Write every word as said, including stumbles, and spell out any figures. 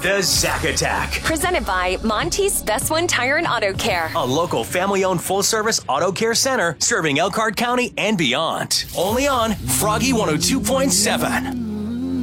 The Zack Attack. Presented by Monty's Best One Tire and Auto Care. A local family-owned full-service auto care center serving Elkhart County and beyond. Only on Froggy one oh two point seven.